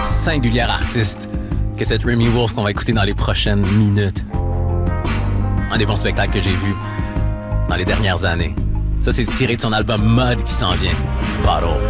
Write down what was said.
singulière artiste que cette Remy Wolf qu'on va écouter dans les prochaines minutes. Un des bons spectacles que j'ai vus dans les dernières années. Ça, c'est tiré de son album Mud qui s'en vient. Bottle.